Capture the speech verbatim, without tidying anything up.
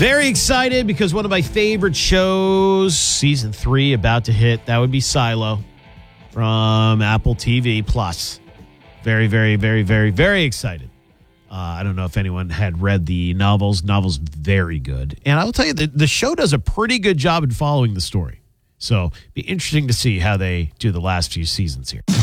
Very excited because one of my favorite shows, season three, about to hit. That would be Silo from Apple T V Plus. Very, very, very, very, very excited. Uh, I don't know if anyone had read the novels. Novels very good. And I will tell you, the, the show does a pretty good job in following the story. So be interesting to see how they do the last few seasons here.